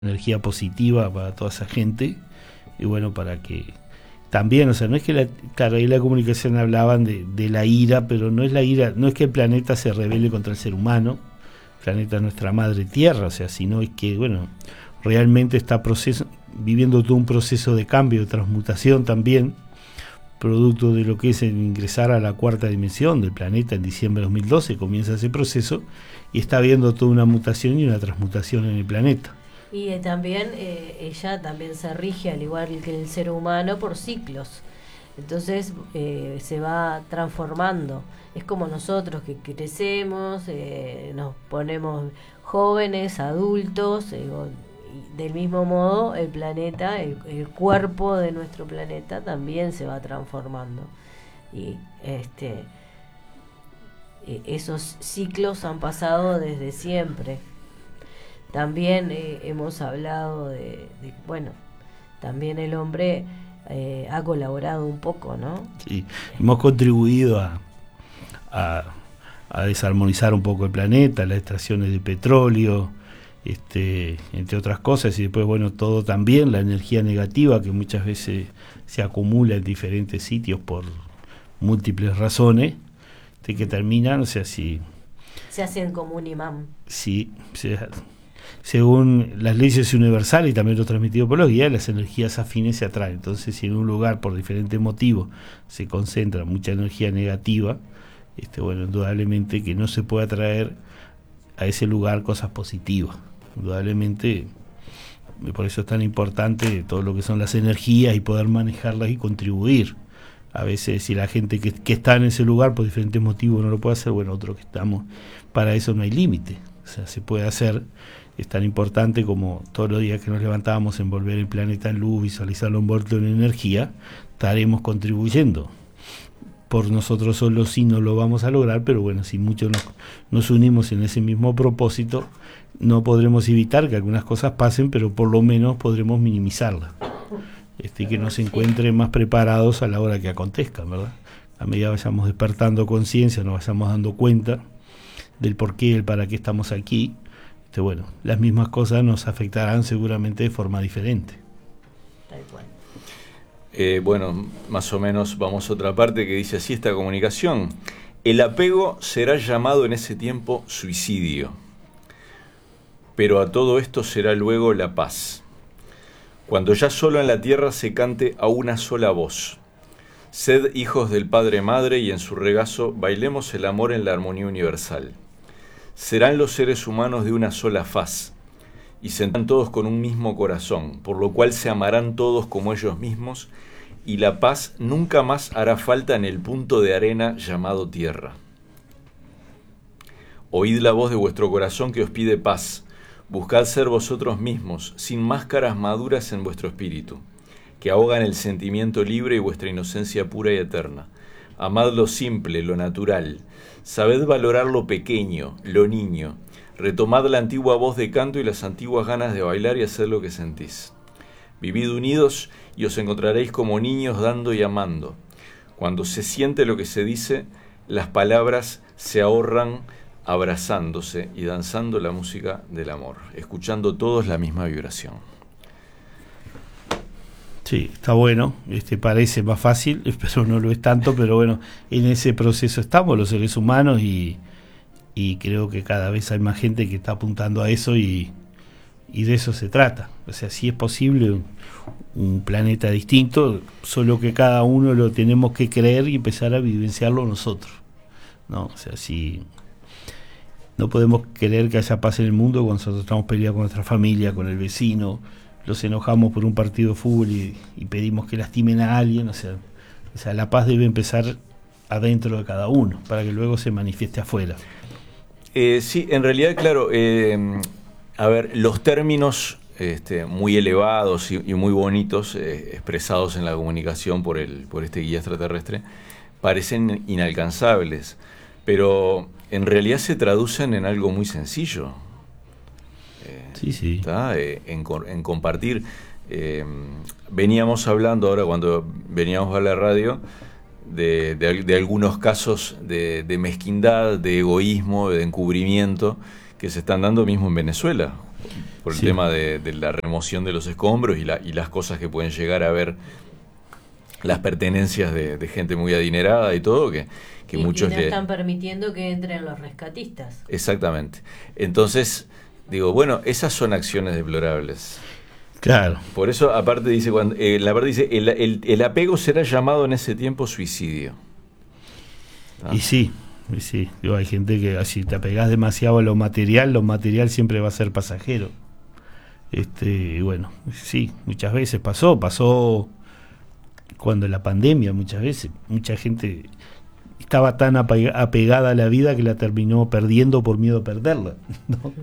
energía positiva para toda esa gente, y bueno, para que también, o sea, no es que claro, ahí la comunicación hablaban de la ira, pero no es la ira, no es que el planeta se rebele contra el ser humano, el planeta es nuestra madre tierra, o sea, sino es que, bueno, realmente está viviendo todo un proceso de cambio, de transmutación también, producto de lo que es el ingresar a la cuarta dimensión del planeta en diciembre de 2012, comienza ese proceso y está habiendo toda una mutación y una transmutación en el planeta. Y también ella también se rige, al igual que el ser humano, por ciclos. Entonces se va transformando. Es como nosotros que crecemos, nos ponemos jóvenes, adultos, y del mismo modo el planeta, el cuerpo de nuestro planeta también se va transformando. Y esos ciclos han pasado desde siempre. También hemos hablado bueno, también el hombre ha colaborado un poco, ¿no? Sí, hemos contribuido a desarmonizar un poco el planeta, las extracciones de petróleo, entre otras cosas, y después, bueno, todo también, la energía negativa que muchas veces se acumula en diferentes sitios por múltiples razones, que terminan, o sea, si... Se hacen como un imán. Sí, según las leyes universales y también lo transmitido por los guías, las energías afines se atraen. Entonces, si en un lugar por diferentes motivos se concentra mucha energía negativa, bueno, indudablemente que no se puede atraer a ese lugar cosas positivas. Indudablemente, por eso es tan importante todo lo que son las energías y poder manejarlas y contribuir. A veces, si la gente que está en ese lugar por diferentes motivos no lo puede hacer, bueno, otros que estamos, para eso no hay límite. O sea, se puede hacer. Es tan importante como todos los días que nos levantamos, envolver el planeta en luz, visualizarlo envuelto en energía, estaremos contribuyendo. Por nosotros solos sí no lo vamos a lograr, pero bueno, si muchos nos unimos en ese mismo propósito, no podremos evitar que algunas cosas pasen, pero por lo menos podremos minimizarlas. Y que nos encuentren más preparados a la hora que acontezcan, ¿verdad? A medida que vayamos despertando conciencia, nos vayamos dando cuenta del por qué, el para qué estamos aquí. Bueno, las mismas cosas nos afectarán seguramente de forma diferente. Tal cual. Bueno, más o menos vamos a otra parte que dice así esta comunicación. El apego será llamado en ese tiempo suicidio, pero a todo esto será luego la paz. Cuando ya solo en la tierra se cante a una sola voz. Sed hijos del Padre Madre y en su regazo bailemos el amor en la armonía universal. Serán los seres humanos de una sola faz, y sentarán todos con un mismo corazón, por lo cual se amarán todos como ellos mismos, y la paz nunca más hará falta en el punto de arena llamado tierra. Oíd la voz de vuestro corazón que os pide paz, buscad ser vosotros mismos, sin máscaras maduras en vuestro espíritu, que ahogan el sentimiento libre y vuestra inocencia pura y eterna. Amad lo simple, lo natural. Sabed valorar lo pequeño, lo niño. Retomad la antigua voz de canto y las antiguas ganas de bailar y hacer lo que sentís. Vivid unidos y os encontraréis como niños dando y amando. Cuando se siente lo que se dice, las palabras se ahorran abrazándose y danzando la música del amor, escuchando todos la misma vibración. Sí, está bueno, parece más fácil, pero no lo es tanto, pero bueno, en ese proceso estamos los seres humanos y creo que cada vez hay más gente que está apuntando a eso y de eso se trata. O sea, sí es posible un planeta distinto, solo que cada uno lo tenemos que creer y empezar a vivenciarlo nosotros, ¿no? O sea, si no podemos querer que haya paz en el mundo cuando nosotros estamos peleados con nuestra familia, con el vecino, los enojamos por un partido de fútbol y pedimos que lastimen a alguien. O sea, la paz debe empezar adentro de cada uno para que luego se manifieste afuera. Sí, en realidad, claro, a ver, los términos muy elevados y muy bonitos expresados en la comunicación por este guía extraterrestre parecen inalcanzables, pero en realidad se traducen en algo muy sencillo. Sí. En compartir. Veníamos hablando ahora cuando veníamos a la radio de algunos casos de mezquindad, de egoísmo, de encubrimiento que se están dando mismo en Venezuela, por el Sí. tema de la remoción de los escombros y las cosas que pueden llegar a ver, las pertenencias de gente muy adinerada y todo, que muchos no están permitiendo que entren los rescatistas. Exactamente. Entonces, digo, bueno, esas son acciones deplorables. Claro. Por eso, aparte dice, la parte dice, el apego será llamado en ese tiempo suicidio. ¿Ah? Y sí. Digo, hay gente que si te apegás demasiado a lo material siempre va a ser pasajero. Y bueno, sí, muchas veces pasó cuando la pandemia, muchas veces, mucha gente estaba tan apegada a la vida que la terminó perdiendo por miedo a perderla, ¿no?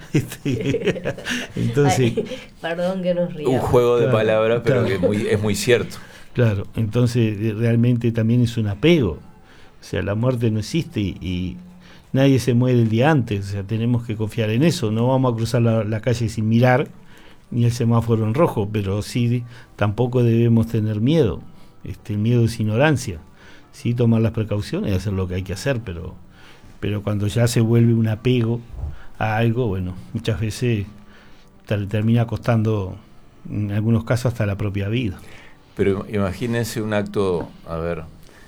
Entonces, Ay, perdón que nos riamos. Un juego de Claro, palabras, pero claro. que es muy cierto. claro, entonces realmente también es un apego. O sea, la muerte no existe y nadie se muere el día antes. O sea, tenemos que confiar en eso. No vamos a cruzar la calle sin mirar ni el semáforo en rojo, pero sí tampoco debemos tener miedo. El miedo es ignorancia. Sí, tomar las precauciones y hacer lo que hay que hacer, pero cuando ya se vuelve un apego a algo, bueno, muchas veces termina costando, en algunos casos, hasta la propia vida. Pero imagínense un acto, a ver,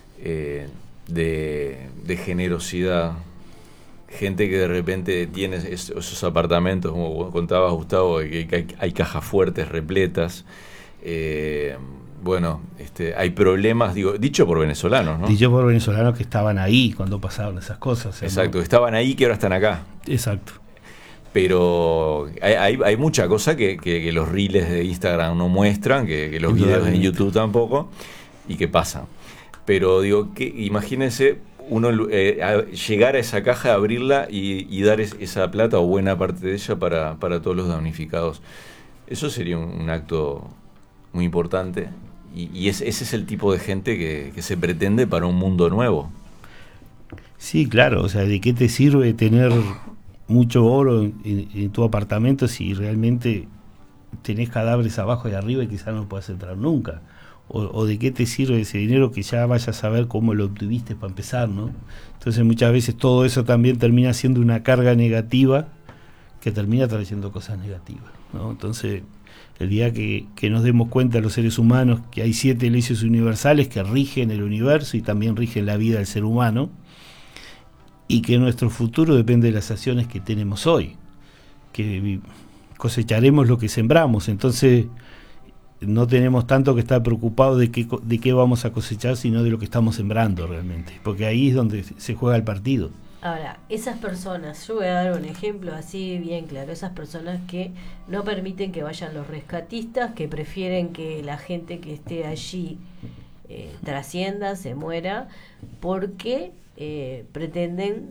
de generosidad, gente que de repente tiene esos apartamentos, como contaba Gustavo, que hay cajas fuertes repletas. Bueno, hay problemas, dicho por venezolanos, ¿no? Dicho por venezolanos que estaban ahí cuando pasaban esas cosas. Exacto, ¿no? estaban ahí que ahora están acá. Exacto. Pero hay mucha cosa que los reels de Instagram no muestran, que los videos en YouTube tampoco, y que pasan. Pero digo, imagínense uno llegar a esa caja, abrirla y dar esa plata o buena parte de ella para todos los damnificados. Eso sería un acto muy importante. Y ese es el tipo de gente que se pretende para un mundo nuevo. Sí, claro, o sea, ¿de qué te sirve tener mucho oro en tu apartamento si realmente tenés cadáveres abajo y arriba y quizás no puedas entrar nunca? O de qué te sirve ese dinero que ya vayas a saber cómo lo obtuviste para empezar, ¿no? Entonces muchas veces todo eso también termina siendo una carga negativa que termina trayendo cosas negativas, ¿no? Entonces, el día que nos demos cuenta los seres humanos que hay 7 leyes universales que rigen el universo y también rigen la vida del ser humano, y que nuestro futuro depende de las acciones que tenemos hoy, que cosecharemos lo que sembramos. Entonces no tenemos tanto que estar preocupados de qué vamos a cosechar, sino de lo que estamos sembrando realmente, porque ahí es donde se juega el partido. Ahora, esas personas, yo voy a dar un ejemplo así bien claro, esas personas que no permiten que vayan los rescatistas, que prefieren que la gente que esté allí trascienda, se muera, porque pretenden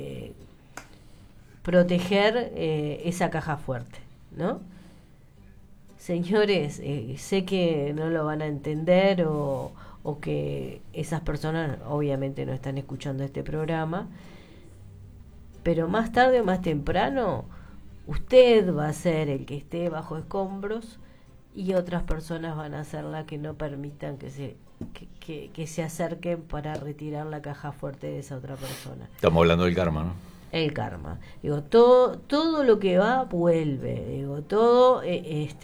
proteger esa caja fuerte, ¿no? Señores, sé que no lo van a entender o que esas personas obviamente no están escuchando este programa, pero más tarde o más temprano usted va a ser el que esté bajo escombros y otras personas van a ser las que no permitan que se acerquen para retirar la caja fuerte de esa otra persona. Estamos hablando del karma, ¿no? El karma. Digo, todo lo que va vuelve. Digo, todo es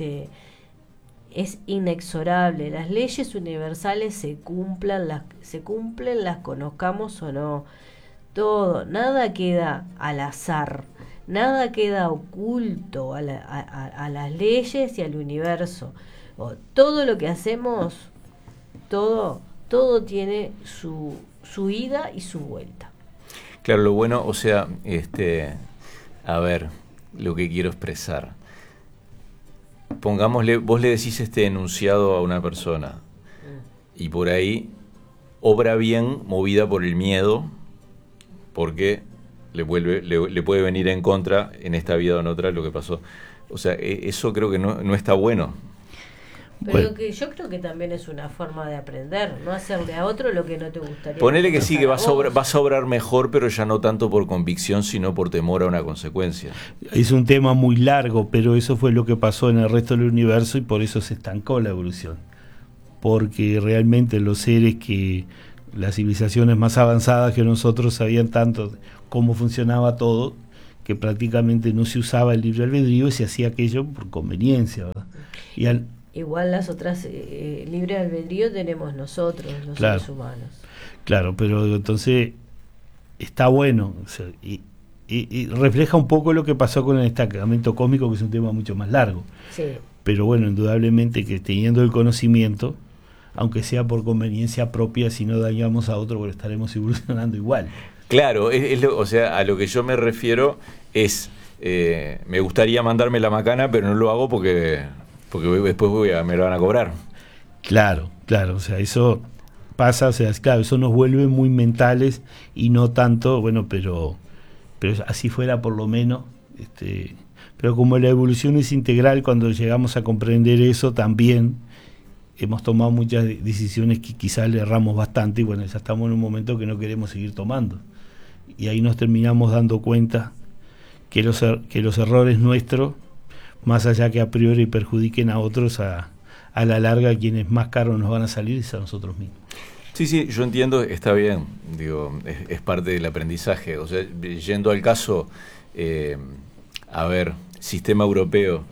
inexorable. Las leyes universales se cumplen, las conozcamos o no. Todo, nada queda al azar, nada queda oculto a las leyes y al universo. Todo lo que hacemos, todo tiene su ida y su vuelta. Claro, lo bueno, o sea, a ver, lo que quiero expresar. Pongámosle, vos le decís este enunciado a una persona y por ahí obra bien, movida por el miedo, porque le puede venir en contra en esta vida o en otra lo que pasó. O sea, eso creo que no está bueno. Pero Bueno, que yo creo que también es una forma de aprender, no hacerle a otro lo que no te gustaría. Ponele que sí, que vas vas a obrar mejor, pero ya no tanto por convicción, sino por temor a una consecuencia. es un tema muy largo, pero eso fue lo que pasó en el resto del universo y por eso se estancó la evolución. Porque realmente los seres que las civilizaciones más avanzadas que nosotros sabían tanto cómo funcionaba todo, que prácticamente no se usaba el libre albedrío y se hacía aquello por conveniencia, ¿verdad? Igual las otras libre albedrío tenemos nosotros, los seres humanos. Claro, pero entonces está bueno, o sea, y refleja un poco lo que pasó con el estancamiento cósmico, que es un tema mucho más largo. Sí. Pero bueno, indudablemente que teniendo el conocimiento, aunque sea por conveniencia propia, si no dañamos a otro, bueno, estaremos evolucionando igual. Claro, o sea, a lo que yo me refiero es, me gustaría mandarme la macana, pero no lo hago porque después me lo van a cobrar. Claro, o sea, eso pasa, o sea, claro, eso nos vuelve muy mentales y no tanto, bueno, pero así fuera por lo menos, pero como la evolución es integral, cuando llegamos a comprender eso también hemos tomado muchas decisiones que quizás le erramos bastante y bueno, ya estamos en un momento que no queremos seguir tomando. Y ahí nos terminamos dando cuenta que los errores nuestros, más allá que a priori perjudiquen a otros, a la larga quienes más caros nos van a salir es a nosotros mismos. Sí, yo entiendo, está bien, digo, es parte del aprendizaje. O sea, yendo al caso, a ver, sistema europeo,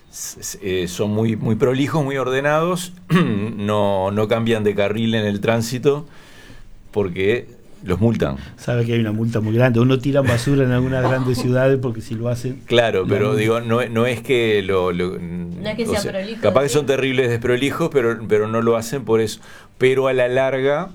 son muy prolijos, muy ordenados, no cambian de carril en el tránsito porque los multan. Sabe que hay una multa muy grande. Uno tira basura en algunas grandes ciudades porque si lo hacen... Claro, pero digo, no es que no es que sea prolijo. Capaz que son terribles desprolijos, pero no lo hacen por eso. Pero a la larga,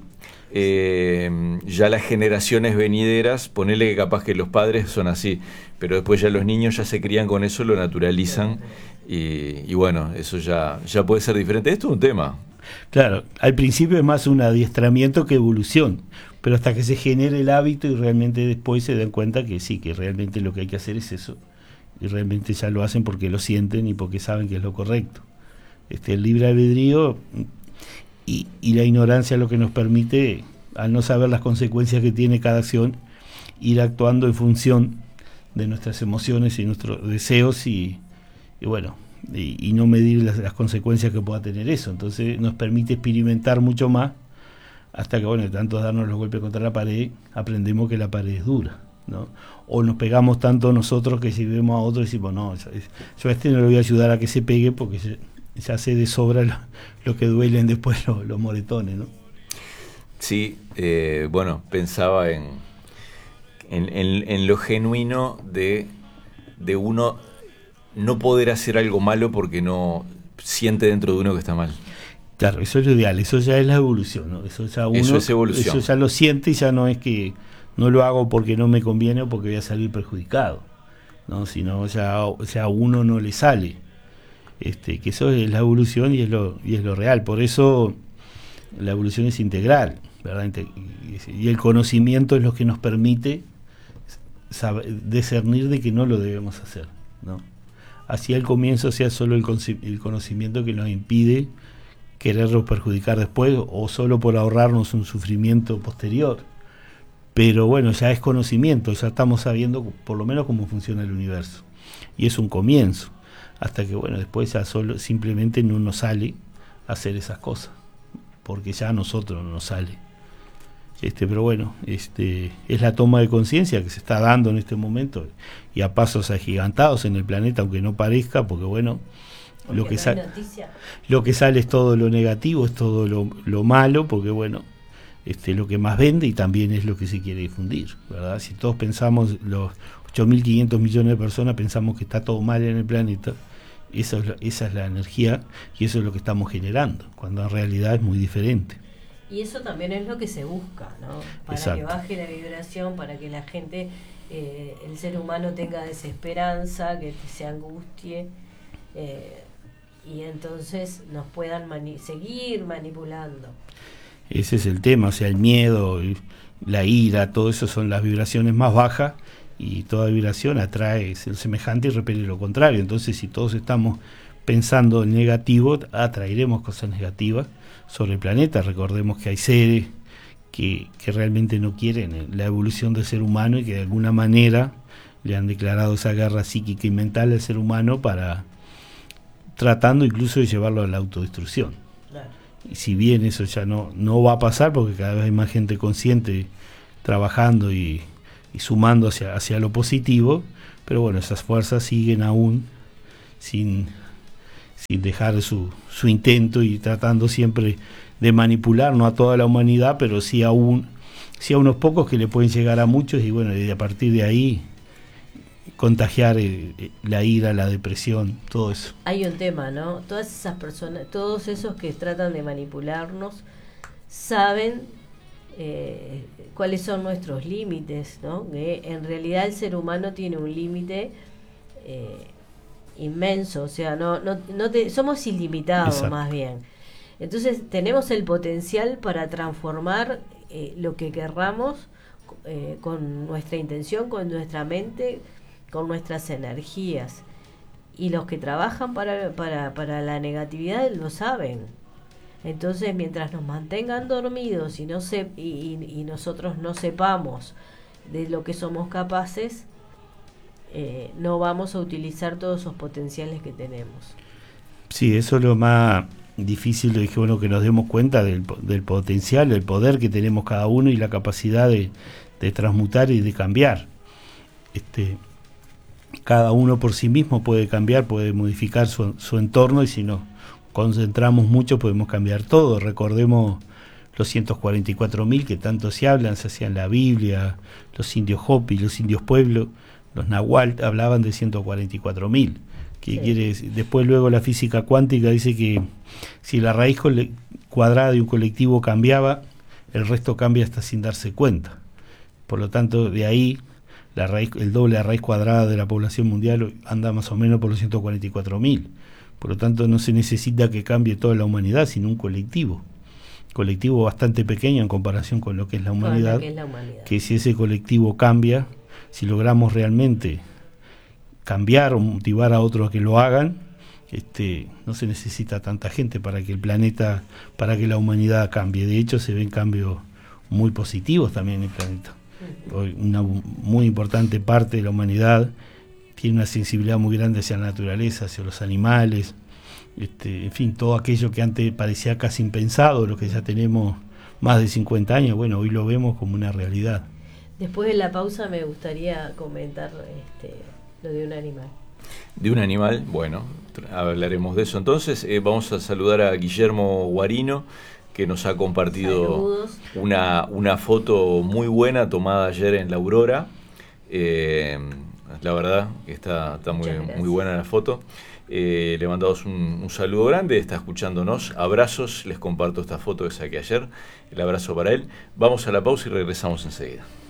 ya las generaciones venideras, ponele que capaz que los padres son así, pero después ya los niños ya se crían con eso, lo naturalizan y bueno, eso ya puede ser diferente. Esto es un tema. Claro, al principio es más un adiestramiento que evolución, pero hasta que se genere el hábito y realmente después se den cuenta que sí, que realmente lo que hay que hacer es eso, y realmente ya lo hacen porque lo sienten y porque saben que es lo correcto. El libre albedrío y la ignorancia lo que nos permite, al no saber las consecuencias que tiene cada acción, ir actuando en función de nuestras emociones y nuestros deseos y bueno, y no medir las consecuencias que pueda tener eso. Entonces nos permite experimentar mucho más hasta que, bueno, de tanto darnos los golpes contra la pared, aprendemos que la pared es dura, ¿no? O nos pegamos tanto nosotros que si vemos a otro decimos, no, yo a este no le voy a ayudar a que se pegue porque ya sé de sobra lo que duelen después los moretones, ¿no? Sí, bueno, pensaba en lo genuino de uno no poder hacer algo malo porque no siente dentro de uno que está mal. Claro, eso es lo ideal, eso ya es la evolución, ¿no? Eso es evolución. Eso ya lo siente y ya no es que no lo hago porque no me conviene o porque voy a salir perjudicado, ¿no? Sino ya uno no le sale. Que eso es la evolución y es lo real. Por eso la evolución es integral, ¿verdad? Y el conocimiento es lo que nos permite discernir de que no lo debemos hacer, ¿no? Así al comienzo sea solo el conocimiento que nos impide querernos perjudicar después o solo por ahorrarnos un sufrimiento posterior. Pero bueno, ya es conocimiento, ya estamos sabiendo por lo menos cómo funciona el universo. Y es un comienzo, hasta que bueno, después ya solo simplemente no nos sale hacer esas cosas, porque ya a nosotros no nos sale. Pero bueno, es la toma de conciencia que se está dando en este momento y a pasos agigantados en el planeta, aunque no parezca, porque bueno, lo que sale es todo lo negativo, es todo lo malo, porque bueno, lo que más vende y también es lo que se quiere difundir, ¿verdad? Si todos pensamos, los 8.500 millones de personas pensamos que está todo mal en el planeta, esa es la energía y eso es lo que estamos generando, cuando en realidad es muy diferente. Y eso también es lo que se busca, ¿no? Para Exacto. Que baje la vibración, para que la gente, el ser humano tenga desesperanza, que se angustie, y entonces nos puedan seguir manipulando. Ese es el tema, o sea, el miedo, la ira, todo eso son las vibraciones más bajas y toda vibración atrae el semejante y repele lo contrario. Entonces, si todos estamos pensando en negativo, atraeremos cosas negativas sobre el planeta. Recordemos que hay seres que realmente no quieren la evolución del ser humano y que de alguna manera le han declarado esa guerra psíquica y mental al ser humano para tratando incluso de llevarlo a la autodestrucción. Claro. Y si bien eso ya no va a pasar porque cada vez hay más gente consciente trabajando y y sumando hacia lo positivo, pero bueno, esas fuerzas siguen aún sin dejar su intento y tratando siempre de manipular, no a toda la humanidad, pero sí a unos pocos que le pueden llegar a muchos, y bueno, y a partir de ahí contagiar la ira, la depresión, todo eso. Hay un tema, ¿no? Todas esas personas, todos esos que tratan de manipularnos, saben cuáles son nuestros límites, ¿no? Que en realidad el ser humano tiene un límite inmenso, o sea, somos ilimitados. Exacto. Más bien. Entonces tenemos el potencial para transformar lo que querramos con nuestra intención, con nuestra mente, con nuestras energías. Y los que trabajan para la negatividad lo saben. Entonces, mientras nos mantengan dormidos y nosotros no sepamos de lo que somos capaces, no vamos a utilizar todos esos potenciales que tenemos. Sí, eso es lo más difícil, es que bueno, que nos demos cuenta del potencial, del poder que tenemos cada uno y la capacidad de transmutar y de cambiar. Cada uno por sí mismo puede cambiar, puede modificar su entorno, y si nos concentramos mucho podemos cambiar todo. Recordemos los 144.000 que tanto se hablan, se hacían en la Biblia, los indios Hopi, los indios Pueblo, los Nahual hablaban de 144.000. Que quiere decir, después luego la física cuántica dice que si la raíz cuadrada de un colectivo cambiaba, el resto cambia hasta sin darse cuenta. Por lo tanto, de ahí el doble de la raíz cuadrada de la población mundial anda más o menos por los 144.000. Por lo tanto, no se necesita que cambie toda la humanidad, sino un colectivo bastante pequeño en comparación con lo que es la humanidad, que si ese colectivo cambia, si logramos realmente cambiar o motivar a otros a que lo hagan, no se necesita tanta gente para que el planeta, para que la humanidad cambie. De hecho, se ven cambios muy positivos también en el planeta. Una muy importante parte de la humanidad tiene una sensibilidad muy grande hacia la naturaleza, hacia los animales, en fin, todo aquello que antes parecía casi impensado, lo que ya tenemos más de 50 años, bueno, hoy lo vemos como una realidad. Después de la pausa me gustaría comentar lo de un animal. De un animal, bueno, hablaremos de eso. Entonces vamos a saludar a Guillermo Guarino, que nos ha compartido una foto muy buena tomada ayer en la Aurora. La verdad que está muy buena la foto. Le mandamos un saludo grande, está escuchándonos. Abrazos, les comparto esta foto que saqué ayer. El abrazo para él. Vamos a la pausa y regresamos enseguida.